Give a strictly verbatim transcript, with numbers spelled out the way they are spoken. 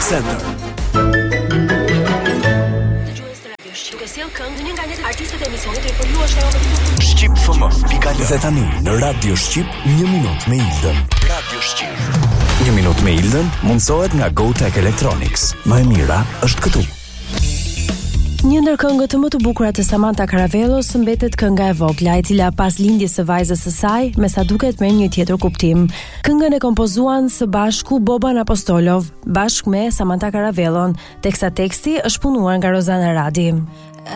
Center. Shqip F M. Dhe tani në Radio Shqip një minutë me Ildën. Radio Shqip. Një minutë me Ildën mundsohet nga GoTech Electronics. Më e mira është këtu. Një ndër këngët më të bukura të Samantha Caravellos mbetet kënga e Vogla, e cila pas lindjes së vajzës së saj, me sa duket merr një tjetër kuptim. Këngën e kompozuan së bashku Boban Apostolov, bashkë me Samantha Caravellon, teksa teksti është punuar nga Rozana Radi.